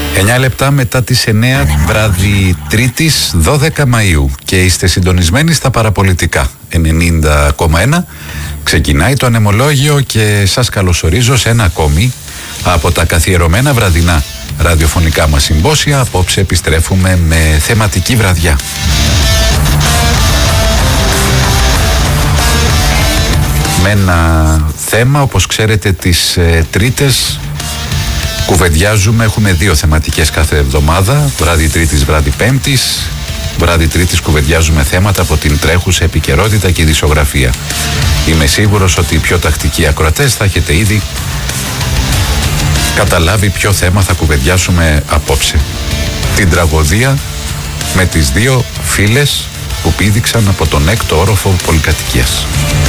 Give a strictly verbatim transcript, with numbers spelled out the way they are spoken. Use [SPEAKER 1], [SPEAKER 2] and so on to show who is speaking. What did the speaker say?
[SPEAKER 1] εννιά λεπτά μετά τις εννιά βράδυ Τρίτης δώδεκα Μαΐου και είστε συντονισμένοι στα παραπολιτικά ενενήντα κόμμα ένα. Ξεκινάει το ανεμολόγιο και σας καλωσορίζω σε ένα ακόμη από τα καθιερωμένα βραδινά ραδιοφωνικά μας συμπόσια. Απόψε επιστρέφουμε με θεματική βραδιά. Με ένα θέμα, όπως ξέρετε, τις ε, Τρίτες κουβεντιάζουμε, έχουμε δύο θεματικές κάθε εβδομάδα, βράδυ Τρίτης, βράδυ Πέμπτης. Βράδυ Τρίτης κουβεντιάζουμε θέματα από την τρέχουσα επικαιρότητα και ειδησιογραφία. Είμαι σίγουρος ότι οι πιο τακτικοί ακροατές θα έχετε ήδη καταλάβει ποιο θέμα θα κουβεντιάσουμε απόψε. Την τραγωδία με τις δύο φίλες που πήδηξαν από τον έκτο όροφο πολυκατοικίας.